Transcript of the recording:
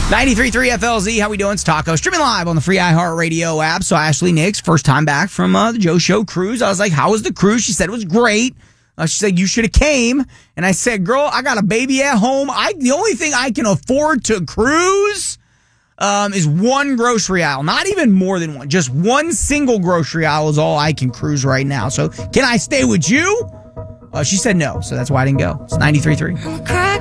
93.3 FLZ, how we doing? It's Taco. Streaming live on the free iHeartRadio app. So Ashley Nix, first time back from the Joe Show cruise. I was like, how was the cruise? She said it was great. She said, you should have came. And I said, girl, I got a baby at home. The only thing I can afford to cruise is one grocery aisle. Not even more than one. Just one single grocery aisle is all I can cruise right now. So can I stay with you? She said no. So that's why I didn't go. It's 93.3.